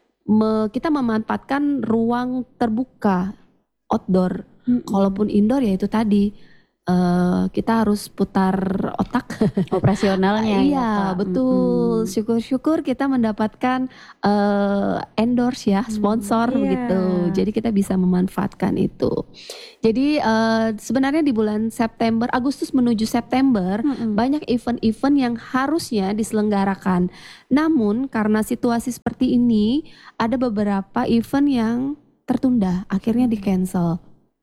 me, kita memanfaatkan ruang terbuka outdoor. Hmm. Kalaupun indoor ya itu tadi Uh, kita harus putar otak operasionalnya. Iya ya, betul. Mm-hmm. Syukur-syukur kita mendapatkan uh, endorse ya, sponsor mm, gitu. Yeah. Jadi kita bisa memanfaatkan itu. Jadi uh, sebenarnya di bulan September, Agustus menuju September, mm-hmm. banyak event-event yang harusnya diselenggarakan. Namun karena situasi seperti ini, ada beberapa event yang tertunda, akhirnya di cancel.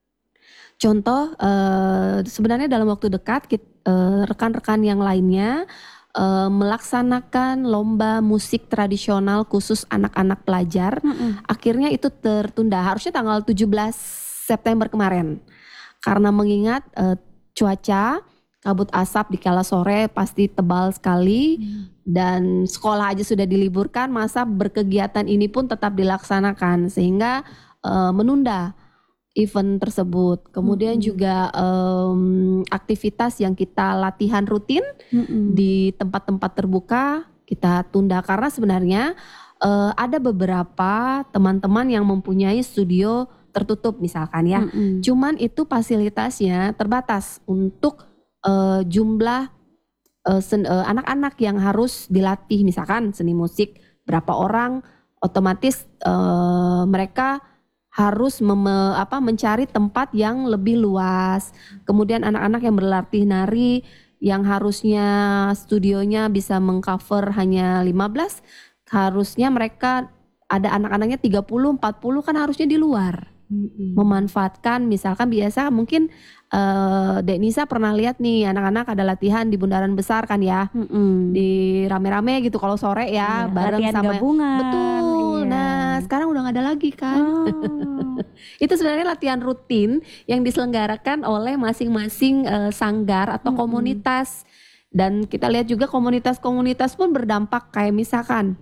Contoh, uh, sebenarnya dalam waktu dekat kita, uh, rekan-rekan yang lainnya uh, melaksanakan lomba musik tradisional khusus anak-anak pelajar. Mm-hmm. Akhirnya itu tertunda, harusnya tanggal tujuh belas September kemarin. Karena mengingat uh, cuaca, kabut asap di kala sore pasti tebal sekali, mm. dan sekolah aja sudah diliburkan, masa berkegiatan ini pun tetap dilaksanakan sehingga uh, menunda event tersebut. Kemudian mm-hmm. juga um, aktivitas yang kita latihan rutin mm-hmm. di tempat-tempat terbuka kita tunda, karena sebenarnya uh, ada beberapa teman-teman yang mempunyai studio tertutup misalkan ya. Mm-mm. Cuman itu fasilitasnya terbatas untuk uh, jumlah uh, sen- uh, anak-anak yang harus dilatih, misalkan seni musik berapa orang, otomatis uh, mereka harus mem- apa, mencari tempat yang lebih luas. Kemudian anak-anak yang berlatih nari yang harusnya studionya bisa mengcover hanya lima belas, harusnya mereka ada anak-anaknya tiga puluh, empat puluh kan harusnya di luar. Mm-mm. Memanfaatkan misalkan biasa mungkin uh, Dek Nisa pernah lihat nih anak-anak ada latihan di Bundaran Besar kan ya. Mm-mm. Di rame-rame gitu kalau sore ya, Iya, bareng latihan sama gabungan. betul. Iya. Nah, sekarang udah gak ada lagi kan. Oh. Itu sebenarnya latihan rutin yang diselenggarakan oleh masing-masing eh, sanggar atau Mm-mm. komunitas. Dan kita lihat juga komunitas-komunitas pun berdampak, kayak misalkan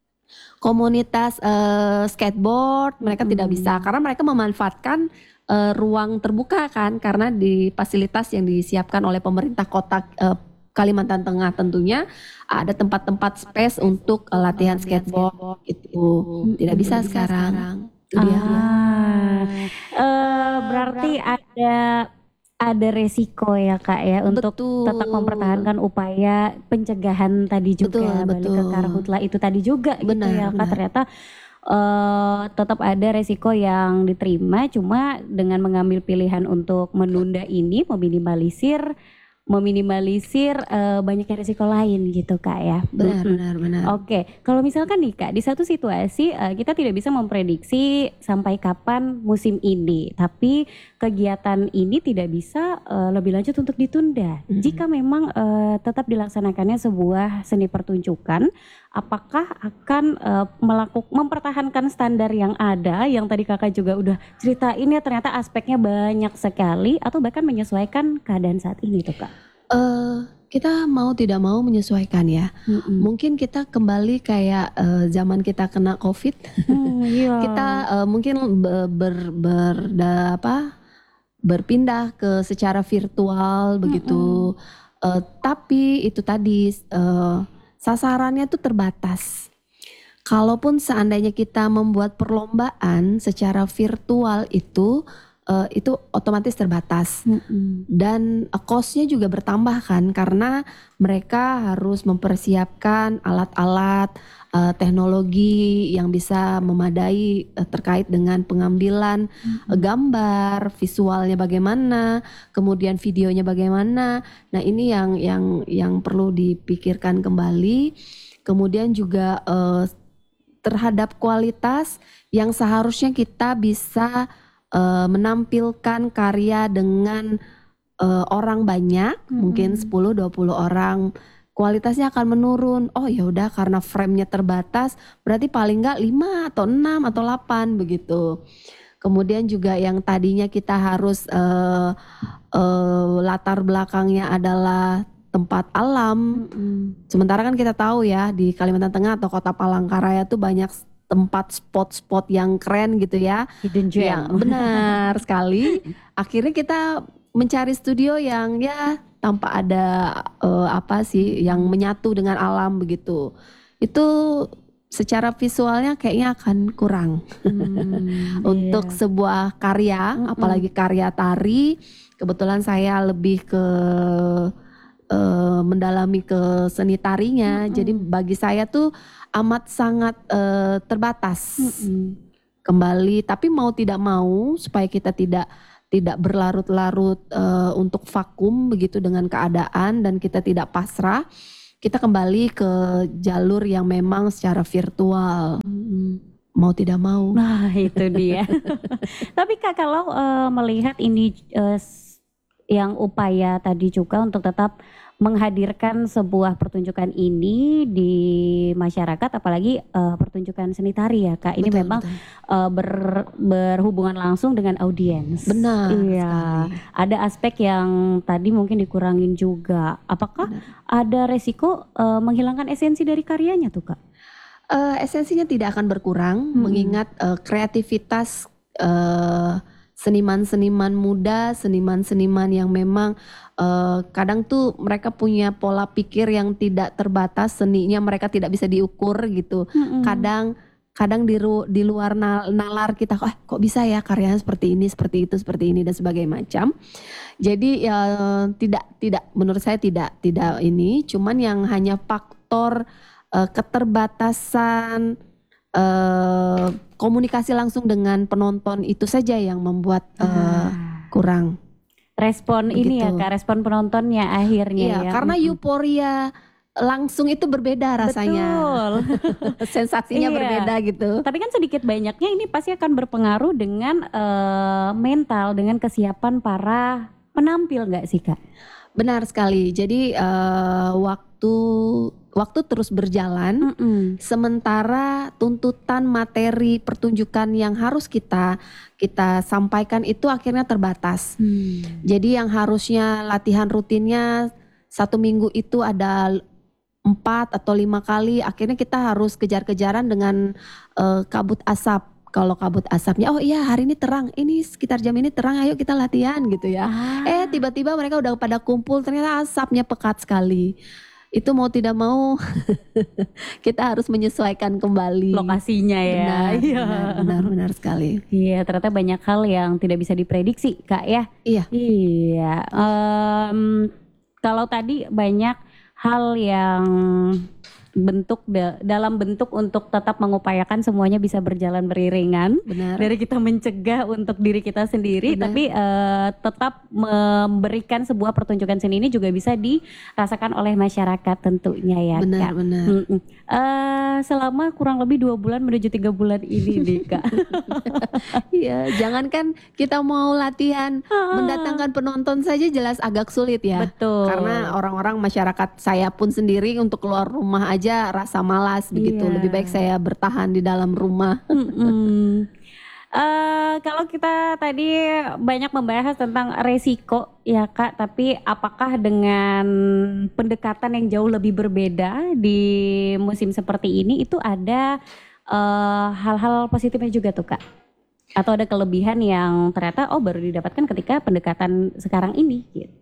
komunitas eh, skateboard mereka Mm-mm. tidak bisa karena mereka memanfaatkan eh, ruang terbuka kan, karena di fasilitas yang disiapkan oleh pemerintah kota eh, Kalimantan Tengah tentunya ada tempat-tempat space untuk eh, latihan skateboard gitu. Tidak bisa sekarang. Itu dia. Ah, eh, berarti ada ada resiko ya Kak ya untuk Betul. tetap mempertahankan upaya pencegahan tadi juga, Betul, balik ke betul. karhutla itu tadi juga gitu Benar, ya Kak. benar. Ternyata eh, tetap ada resiko yang diterima, cuma dengan mengambil pilihan untuk menunda ini meminimalisir meminimalisir eh, banyaknya resiko lain gitu Kak ya. Benar, Mm-mm. benar, benar. Oke, kalau misalkan nih Kak, di satu situasi eh, kita tidak bisa memprediksi sampai kapan musim ini, tapi kegiatan ini tidak bisa eh, lebih lanjut untuk ditunda. Mm-mm. Jika memang eh, tetap dilaksanakannya sebuah seni pertunjukan, apakah akan eh, melakukan mempertahankan standar yang ada, yang tadi Kakak juga udah ceritain ya, ternyata aspeknya banyak sekali, atau bahkan menyesuaikan keadaan saat ini tuh Kak? Eh, kita mau tidak mau menyesuaikan ya. Mm-mm. Mungkin kita kembali kayak eh, zaman kita kena COVID. Hmm, iya. Kita eh, mungkin be- ber, ber- da- apa, berpindah ke secara virtual begitu. Eh, tapi itu tadi eh, sasarannya tuh terbatas. Kalaupun seandainya kita membuat perlombaan secara virtual itu eh, itu otomatis terbatas. Mm-mm. Dan eh, cost-nya juga bertambah kan, karena mereka harus mempersiapkan alat-alat eh, teknologi yang bisa memadai eh, terkait dengan pengambilan eh, gambar, visualnya bagaimana, kemudian videonya bagaimana. Nah, ini yang yang yang perlu dipikirkan kembali. Kemudian juga eh, terhadap kualitas yang seharusnya kita bisa Uh, menampilkan karya dengan uh, orang banyak, Mm-mm. mungkin sepuluh dua puluh orang, kualitasnya akan menurun. Oh ya udah, karena frame-nya terbatas, berarti paling enggak lima atau enam atau delapan begitu. Kemudian juga yang tadinya kita harus uh, uh, latar belakangnya adalah tempat alam. Mm-mm. Sementara kan kita tahu ya di Kalimantan Tengah atau Kota Palangkaraya tuh banyak tempat spot-spot yang keren gitu ya. Hidden gem. Ya, benar sekali. Akhirnya kita mencari studio yang ya tanpa ada eh, apa sih yang menyatu dengan alam begitu. Itu secara visualnya kayaknya akan kurang. Hmm, Untuk iya. sebuah karya, Mm-mm. apalagi karya tari, kebetulan saya lebih ke eh, mendalami ke seni tarinya. Mm-mm. Jadi bagi saya tuh amat sangat eh, terbatas. Mm-mm. Kembali, tapi mau tidak mau supaya kita tidak tidak berlarut-larut eh, untuk vakum begitu dengan keadaan dan kita tidak pasrah, kita kembali ke jalur yang memang secara virtual. Mm-mm. Mau tidak mau. Nah itu dia. Tapi Kak, kalau eh, melihat ini eh, s- yang upaya tadi juga untuk tetap menghadirkan sebuah pertunjukan ini di masyarakat, apalagi eh, pertunjukan seni tari ya Kak, ini Betul, memang betul. eh, ber- berhubungan langsung dengan audiens. Benar Iya. sekali. Ada aspek yang tadi mungkin dikurangin juga. Apakah ada resiko eh, menghilangkan esensi dari karyanya tuh Kak? Eh, esensinya tidak akan berkurang, Mm-mm. mengingat eh, kreativitas eh, seniman-seniman muda, seniman-seniman yang memang eh, kadang tuh mereka punya pola pikir yang tidak terbatas, seninya mereka tidak bisa diukur gitu. Mm-mm. Kadang kadang di, ru, di luar nal, nalar kita, ah, kok bisa ya karyanya seperti ini, seperti itu, seperti ini dan sebagainya macam. Jadi ya tidak tidak menurut saya tidak tidak ini, cuman yang hanya faktor uh, keterbatasan uh, komunikasi langsung dengan penonton itu saja yang membuat uh, kurang respon ini ya begitu. Kak, respon penontonnya akhirnya Iya, ya. karena Mm-mm. euforia langsung itu berbeda rasanya. Betul. Sensasinya Iya. berbeda gitu. Tapi kan sedikit banyaknya ini pasti akan berpengaruh dengan uh, mental, dengan kesiapan para penampil nggak sih Kak? Benar sekali. Jadi uh, waktu waktu terus berjalan, Mm-mm. sementara tuntutan materi pertunjukan yang harus kita kita sampaikan itu akhirnya terbatas. Hmm. Jadi yang harusnya latihan rutinnya satu minggu itu ada empat atau lima kali, akhirnya kita harus kejar-kejaran dengan uh, kabut asap. Kalau kabut asapnya, oh iya hari ini terang, ini sekitar jam ini terang, ayo kita latihan gitu ya. Ah. Eh tiba-tiba mereka udah pada kumpul, ternyata asapnya pekat sekali. Itu mau tidak mau kita harus menyesuaikan kembali Lokasinya ya. Benar, Iya. benar, benar, benar sekali. Iya, ternyata banyak hal yang tidak bisa diprediksi Kak ya. Iya. Iya. Em, kalau tadi banyak hal yang bentuk da- dalam bentuk untuk tetap mengupayakan semuanya bisa berjalan beriringan. Benar. Dari kita mencegah untuk diri kita sendiri, Benar. tapi eh, tetap memberikan sebuah pertunjukan seni ini juga bisa dirasakan oleh masyarakat tentunya ya Benar, Kak. benar. Mm-mm. Eh, selama kurang lebih dua bulan menuju tiga bulan ini nih Kak. Iya, jangankan kita mau latihan mendatangkan penonton saja jelas agak sulit ya. Betul. Karena orang-orang masyarakat saya pun sendiri untuk keluar rumah aja rasa malas begitu. Iya. Lebih baik saya bertahan di dalam rumah. Mm-mm. Eh, kalau kita tadi banyak membahas tentang resiko ya Kak, tapi apakah dengan pendekatan yang jauh lebih berbeda di musim seperti ini itu ada eh, hal-hal positifnya juga tuh Kak? Atau ada kelebihan yang ternyata oh baru didapatkan ketika pendekatan sekarang ini gitu?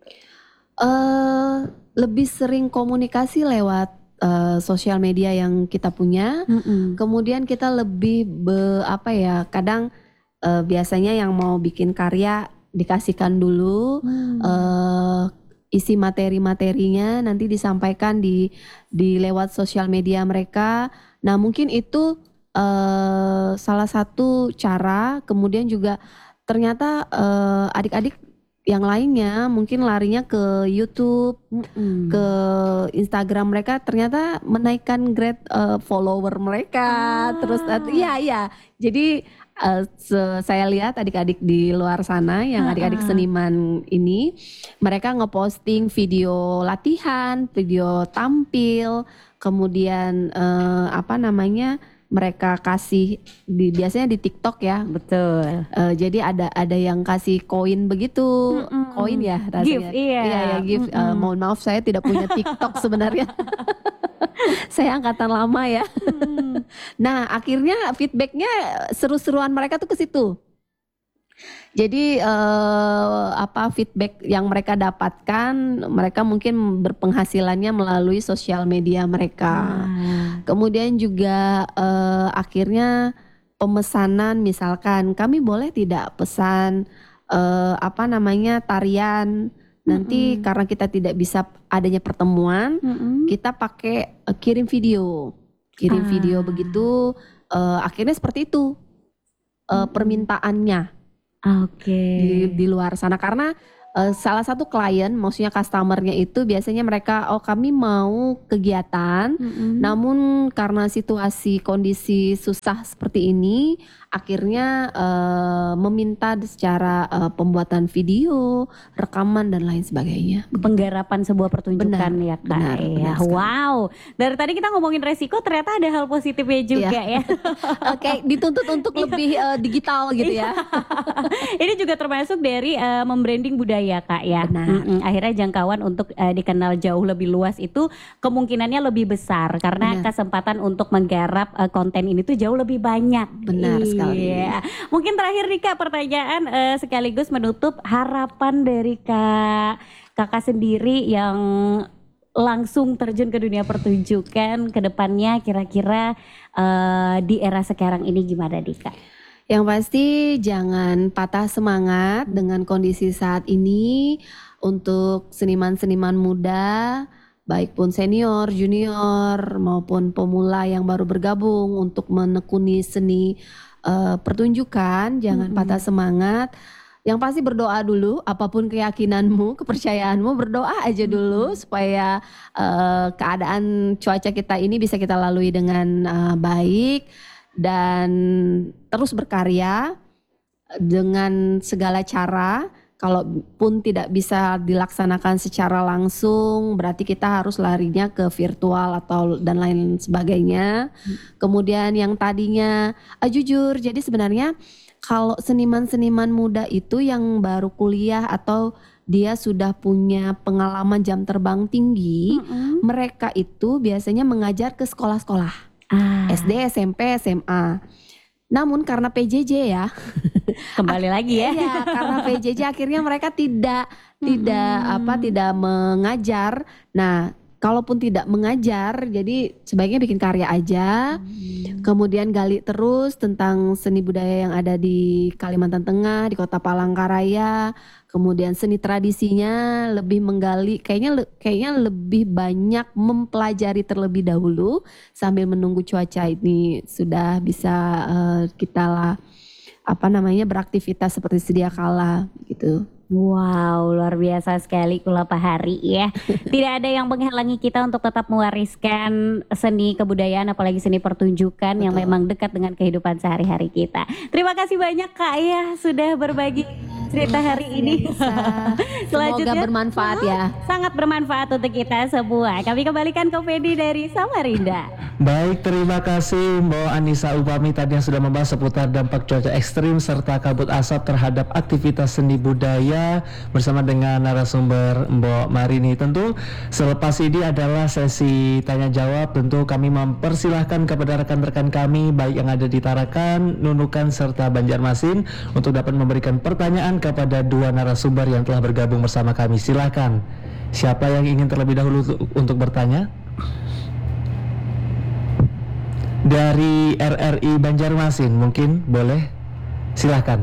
Eh, lebih sering komunikasi lewat eh, sosial media yang kita punya. Mm-mm. Kemudian kita lebih be, apa ya? Kadang eh, biasanya yang mau bikin karya dikasihkan dulu Hmm. eh, isi materi-materinya nanti disampaikan di di lewat sosial media mereka. Nah, mungkin itu eh, salah satu cara. Kemudian juga ternyata eh, adik-adik yang lainnya mungkin larinya ke YouTube, Mm-mm. ke Instagram mereka, ternyata menaikkan grade eh, follower mereka. Ah. Terus eh, iya iya. Jadi eh, se- saya lihat adik-adik di luar sana yang adik-adik Ha-ha. seniman ini, mereka ngeposting video latihan, video tampil, kemudian eh, apa namanya? Mereka kasih di biasanya di TikTok ya. Betul. Eh, jadi ada ada yang kasih koin begitu, Mm-mm. koin ya rasanya. Gift, iya. Iya ya gift. Eh, Mm-mm. mohon maaf saya tidak punya TikTok sebenarnya. Saya angkatan lama ya. Mm. Nah akhirnya feedbacknya seru-seruan mereka tuh ke situ. Jadi eh, apa feedback yang mereka dapatkan, mereka mungkin berpenghasilannya melalui sosial media mereka. Ah. Kemudian juga eh, akhirnya pemesanan, misalkan kami boleh tidak pesan eh, apa namanya tarian. Nanti Mm-mm. karena kita tidak bisa adanya pertemuan, Mm-mm. kita pakai eh, kirim video, kirim Ah. video begitu. eh, akhirnya seperti itu eh, Mm-mm. permintaannya Oke. di, di luar sana, karena eh, salah satu klien, maksudnya customernya itu biasanya mereka, oh kami mau kegiatan, Mm-mm. namun karena situasi kondisi susah seperti ini, akhirnya eh, meminta secara eh, pembuatan video, rekaman dan lain sebagainya. Penggarapan sebuah pertunjukan Benar, ya Kak. benar, ya. benar sekali. Wow. Dari tadi kita ngomongin resiko, ternyata ada hal positifnya juga ya. Oke, dituntut untuk lebih eh, digital gitu ya. Ini juga termasuk dari eh, membranding budaya Kak ya. Benar. Mm-mm. Akhirnya jangkauan untuk eh, dikenal jauh lebih luas itu kemungkinannya lebih besar karena Benar. kesempatan untuk menggarap eh, konten ini tuh jauh lebih banyak. Benar sekali. Iya. Mungkin terakhir nih Kak pertanyaan eh, sekaligus menutup harapan dari Kak Kakak sendiri yang langsung terjun ke dunia pertunjukan ke depannya kira-kira uh, di era sekarang ini gimana Dika? Yang pasti jangan patah semangat dengan kondisi saat ini untuk seniman-seniman muda, baik pun senior, junior maupun pemula yang baru bergabung untuk menekuni seni uh, pertunjukan, jangan hmm. patah semangat. Yang pasti berdoa dulu, apapun keyakinanmu, kepercayaanmu, berdoa aja dulu hmm. supaya uh, keadaan cuaca kita ini bisa kita lalui dengan uh, baik dan terus berkarya dengan segala cara. Kalaupun tidak bisa dilaksanakan secara langsung, berarti kita harus larinya ke virtual atau dan lain sebagainya. Hmm. Kemudian yang tadinya uh, jujur, jadi sebenarnya kalau seniman-seniman muda itu yang baru kuliah atau dia sudah punya pengalaman jam terbang tinggi, mm-hmm. mereka itu biasanya mengajar ke sekolah-sekolah, ah. S D, S M P, S M A. Namun karena P J J ya, kembali lagi ya. Iya, karena P J J akhirnya mereka tidak tidak mm-hmm. apa tidak mengajar. Nah, kalaupun tidak mengajar, jadi sebaiknya bikin karya aja. Hmm. Kemudian gali terus tentang seni budaya yang ada di Kalimantan Tengah, di Kota Palangkaraya. Kemudian seni tradisinya lebih menggali, kayaknya kayaknya lebih banyak mempelajari terlebih dahulu sambil menunggu cuaca ini sudah bisa uh, kita lah apa namanya beraktivitas seperti sedia kala gitu. Wow, luar biasa sekali Kula Pahari ya. Tidak ada yang menghalangi kita untuk tetap mewariskan seni kebudayaan apalagi seni pertunjukan. Betul. Yang memang dekat dengan kehidupan sehari-hari kita. Terima kasih banyak Kak ya sudah berbagi cerita hari ini. Semoga bermanfaat ya. Sangat bermanfaat untuk kita semua. Kami kembalikan ke Fendi dari Samarinda. Baik, terima kasih Mbak Anissa Upami tadi yang sudah membahas seputar dampak cuaca ekstrim serta kabut asap terhadap aktivitas seni budaya bersama dengan narasumber Mbak Marini. Tentu selepas ini adalah sesi tanya jawab. Tentu kami mempersilahkan kepada rekan-rekan kami baik yang ada di Tarakan, Nunukan serta Banjarmasin untuk dapat memberikan pertanyaan kepada dua narasumber yang telah bergabung bersama kami. Silakan. Siapa yang ingin terlebih dahulu untuk bertanya? Dari R R I Banjarmasin mungkin boleh, silahkan.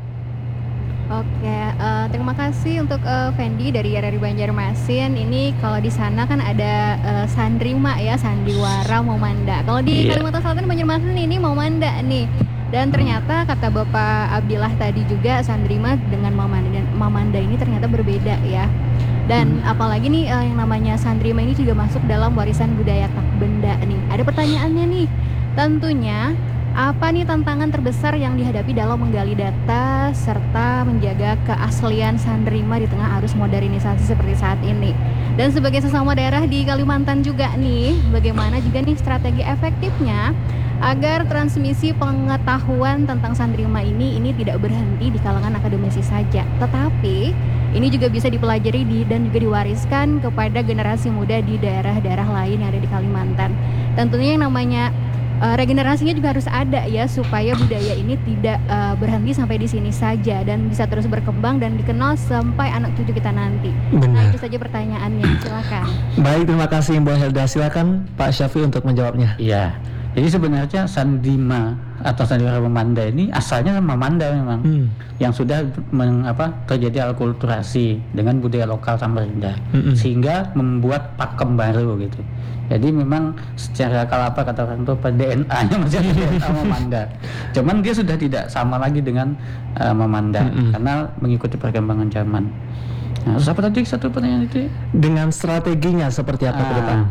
Oke, uh, terima kasih untuk uh, Fendi dari R R I Banjarmasin. Ini kalau di sana kan ada uh, Sandrima ya, Sandiwara Momanda. Kalau di yeah. Kalimantan Selatan Banjarmasin ini Momanda nih. Dan ternyata kata Bapak Abdillah tadi juga Sandrima dengan Momanda dan Momanda ini ternyata berbeda ya. Dan hmm. apalagi nih uh, yang namanya Sandrima ini juga masuk dalam warisan budaya tak benda nih. Ada pertanyaannya nih. Tentunya apa nih tantangan terbesar yang dihadapi dalam menggali data serta menjaga keaslian Sandrima di tengah arus modernisasi seperti saat ini? Dan sebagai sesama daerah di Kalimantan juga nih, bagaimana juga nih strategi efektifnya agar transmisi pengetahuan tentang Sandrima ini ini tidak berhenti di kalangan akademisi saja, tetapi ini juga bisa dipelajari di, dan juga diwariskan kepada generasi muda di daerah-daerah lain yang ada di Kalimantan. Tentunya yang namanya Uh, regenerasinya juga harus ada ya supaya budaya ini tidak uh, berhenti sampai di sini saja dan bisa terus berkembang dan dikenal sampai anak cucu kita nanti. Benar. Nah itu saja pertanyaannya, silakan. Baik, terima kasih Mbak Helda. Silakan Pak Syafi untuk menjawabnya. Iya, jadi sebenarnya Sandrima atau Sandiwara Momanda ini asalnya Momanda memang hmm. yang sudah meng, apa, terjadi alkulturasi dengan budaya lokal Samarinda hmm. sehingga membuat pakem baru gitu. Jadi memang secara kalau apa kata orang itu D N A-nya masih ada D N A Momanda. Cuman dia sudah tidak sama lagi dengan uh, Momanda mm-hmm. karena mengikuti perkembangan zaman. Nah, terus apa tadi satu pertanyaan itu? Dengan strateginya seperti apa uh, ke depan?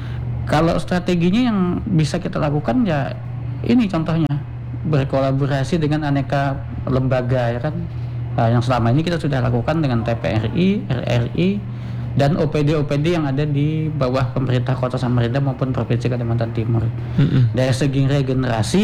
Kalau strateginya yang bisa kita lakukan ya ini contohnya berkolaborasi dengan aneka lembaga ya kan. Uh, yang selama ini kita sudah lakukan dengan T P R I, R R I dan O P D-O P D yang ada di bawah pemerintah Kota Samarinda maupun Provinsi Kalimantan Timur. Mm-hmm. Dari segi regenerasi,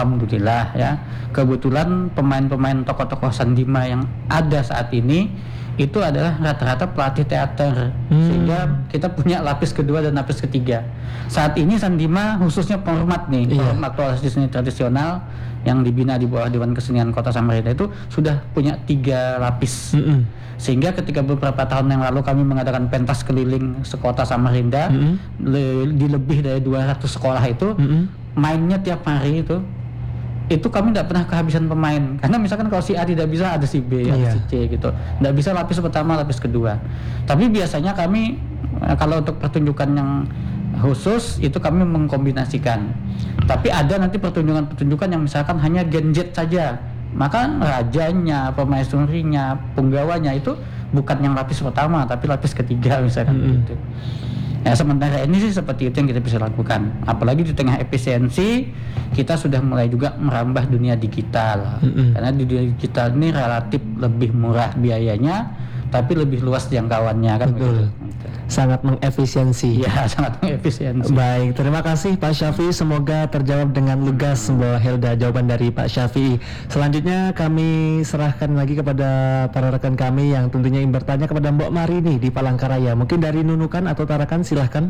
alhamdulillah ya, kebetulan pemain-pemain tokoh-tokoh Sandrima yang ada saat ini itu adalah rata-rata pelatih teater, hmm. sehingga kita punya lapis kedua dan lapis ketiga. Saat ini Sandima khususnya penghormat nih, yeah. penghormat aktualisasi seni tradisional yang dibina di bawah Dewan Kesenian Kota Samarinda itu sudah punya tiga lapis. Mm-hmm. Sehingga ketika beberapa tahun yang lalu kami mengadakan pentas keliling sekota Samarinda, mm-hmm. le- di lebih dari dua ratus sekolah itu, mm-hmm. mainnya tiap hari itu. Itu kami tidak pernah kehabisan pemain, karena misalkan kalau si A tidak bisa ada si B, ada yeah. si C gitu, tidak bisa lapis pertama, lapis kedua. Tapi biasanya kami kalau untuk pertunjukan yang khusus itu kami mengkombinasikan. Tapi ada nanti pertunjukan-pertunjukan yang misalkan hanya Gen Z saja, maka rajanya, pemaisurinya, punggawanya itu bukan yang lapis pertama tapi lapis ketiga misalkan mm-hmm. gitu. Ya, sementara ini sih seperti itu yang kita bisa lakukan. Apalagi di tengah efisiensi, kita sudah mulai juga merambah dunia digital. Mm-hmm. Karena di dunia digital ini relatif lebih murah biayanya, tapi lebih luas jangkauannya kan. Betul. Begitu. Sangat mengefisiensi. Ya, sangat mengefisiensi. Baik, terima kasih Pak Syafi'i. Semoga terjawab dengan lugas Mbak Hilda jawaban dari Pak Syafi'i. Selanjutnya kami serahkan lagi kepada para rekan kami yang tentunya ingin bertanya kepada Mbak Marini di Palangkaraya. Mungkin dari Nunukan atau Tarakan, silahkan.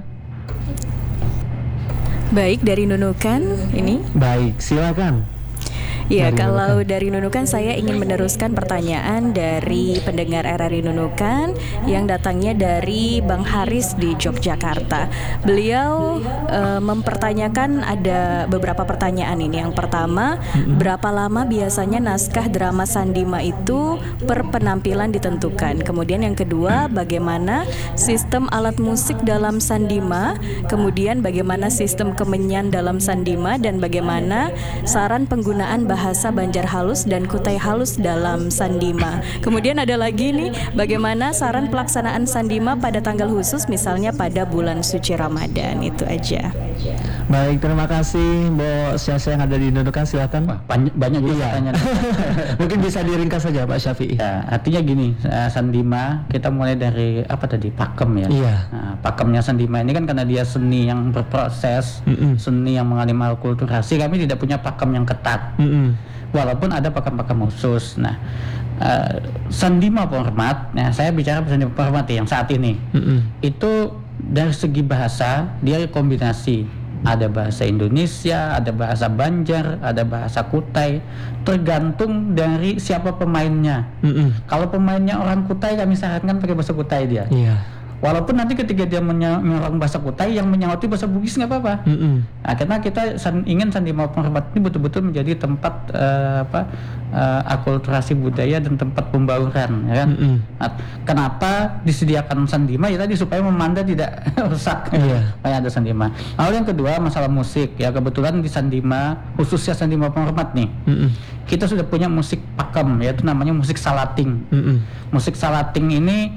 Baik, dari Nunukan ini. Baik, silakan. Ya, dari kalau Nunukan. Dari Nunukan saya ingin meneruskan pertanyaan dari pendengar R R I Nunukan yang datangnya dari Bang Haris di Yogyakarta. Beliau uh, mempertanyakan ada beberapa pertanyaan ini. Yang pertama, mm-hmm. berapa lama biasanya naskah drama Sandima itu per penampilan ditentukan? Kemudian yang kedua, bagaimana sistem alat musik dalam Sandima? Kemudian bagaimana sistem kemenyan dalam Sandima dan bagaimana saran penggunaan bahasa Banjar halus dan Kutai halus dalam Sandima. Kemudian ada lagi nih, bagaimana saran pelaksanaan Sandima pada tanggal khusus, misalnya pada bulan suci Ramadan. Itu aja. Baik, terima kasih Mbak Syasha yang ada di Nunukan, silakan. Wah, banyak banyak juga pertanyaan. Mungkin bisa diringkas saja Pak Syafi'i. Ya, artinya gini, uh, Sandima kita mulai dari apa tadi, pakem ya. Iya. Nah, pakemnya Sandima ini kan karena dia seni yang berproses, mm-mm. seni yang mengalami akulturasi, kami tidak punya pakem yang ketat. Mm-mm. Walaupun ada pakem-pakem khusus. Nah, uh, Sandima penghormat, nah saya bicara Sandima penghormat yang saat ini, mm-mm. itu dari segi bahasa dia kombinasi. Ada bahasa Indonesia, ada bahasa Banjar, ada bahasa Kutai, tergantung dari siapa pemainnya. Mm-mm. Kalau pemainnya orang Kutai, kami sarankan pakai bahasa Kutai dia. Yeah. Walaupun nanti ketika dia menyerang bahasa Kutai, yang menyauti bahasa Bugis nggak apa-apa. Mm-hmm. Nah, karena kita san, ingin Sandima penghormat ini betul-betul menjadi tempat uh, apa uh, akulturasi budaya dan tempat pembauran, ya kan? Mm-hmm. Nah, kenapa disediakan Sandima? Ya tadi supaya Memanda tidak rusak, yeah. supaya ada Sandima. Lalu yang kedua masalah musik, ya kebetulan di Sandima, khususnya Sandima penghormat nih, mm-hmm. kita sudah punya musik pakem, yaitu namanya musik salating. Mm-hmm. Musik salating ini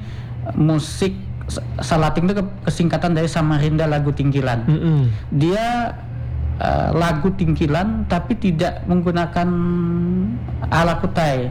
musik Salating itu kesingkatan dari Samarinda Lagu Tingkilan. Mm-hmm. Dia uh, lagu tingkilan tapi tidak menggunakan ala Kutai,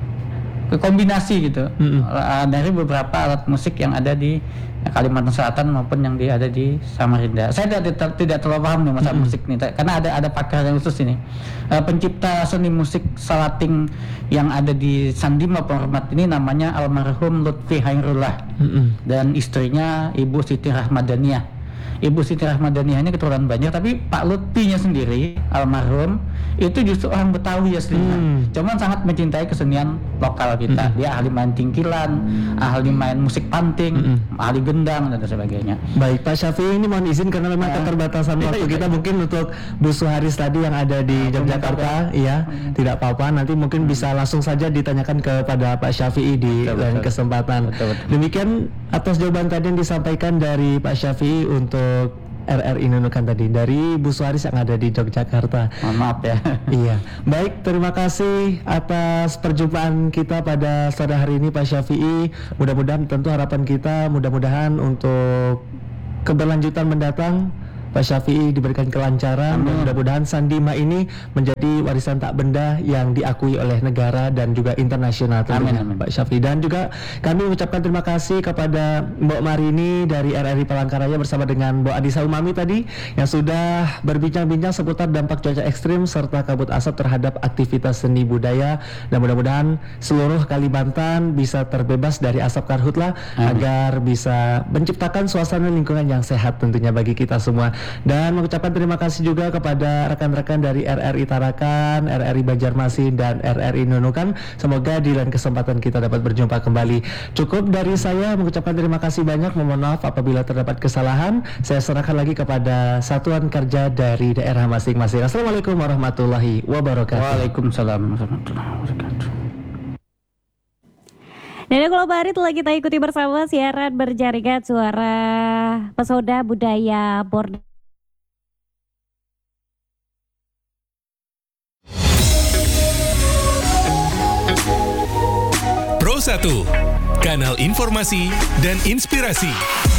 kombinasi gitu. Mm-hmm. uh, dari beberapa alat musik yang ada di Kalimantan Selatan maupun yang di, ada di Samarinda. Saya tidak tidak terlalu paham nih masalah mm-hmm. musik nih, karena ada ada pakar yang khusus ini. Uh, pencipta seni musik salating yang ada di Sandima penghormat ini namanya almarhum Lutfi Hairullah, mm-hmm. dan istrinya Ibu Siti Rahmadaniah. Ibu Siti Rahmadaniah ini keturunan Banjar, tapi Pak Lutfinya sendiri almarhum itu justru orang Betawi aslinya. Hmm. Cuman sangat mencintai kesenian lokal kita. Hmm. Dia ahli main tingkilan, ahli main musik panting, hmm. ahli gendang dan sebagainya. Baik, Pak Syafi'i ini mohon izin karena memang uh, keterbatasan waktu kita, mungkin untuk Bu Suharis tadi yang ada di uh, Yogyakarta, iya, hmm. tidak apa-apa. Nanti mungkin hmm. bisa langsung saja ditanyakan kepada Pak Syafi'i di betul, lain betul. kesempatan. Betul, betul. Demikian atas jawaban tadi yang disampaikan dari Pak Syafi'i untuk R R I Nunukan tadi dari Bu Suharis yang ada di Yogyakarta. Mohon maaf ya. Iya. Baik, terima kasih atas perjumpaan kita pada sore hari ini Pak Syafi'i. Mudah-mudahan tentu harapan kita mudah-mudahan untuk keberlanjutan mendatang Pak Syafi'i diberikan kelancaran, dan mudah-mudahan Sandima ini menjadi warisan tak benda yang diakui oleh negara dan juga internasional tentunya, Amin, amin. Pak Syafi'i. Dan juga kami mengucapkan terima kasih kepada Mbok Marini dari R R I Palangkaraya bersama dengan Mbok Adisa Umami tadi yang sudah berbincang-bincang seputar dampak cuaca ekstrim serta kabut asap terhadap aktivitas seni budaya, dan mudah-mudahan seluruh Kalimantan bisa terbebas dari asap karhutla agar bisa menciptakan suasana lingkungan yang sehat tentunya bagi kita semua. Dan mengucapkan terima kasih juga kepada rekan-rekan dari R R I Tarakan, R R I Banjarmasin, dan R R I Nunukan. Semoga di lain kesempatan kita dapat berjumpa kembali. Cukup dari saya mengucapkan terima kasih banyak. Mohon maaf apabila terdapat kesalahan. Saya serahkan lagi kepada satuan kerja dari daerah masing-masing. Assalamualaikum warahmatullahi wabarakatuh. Waalaikumsalam warahmatullahi wabarakatuh. Dan kalau hari telah kita ikuti bersama siaran berjaringan suara pesona budaya Borneo. Pro satu, kanal informasi dan inspirasi.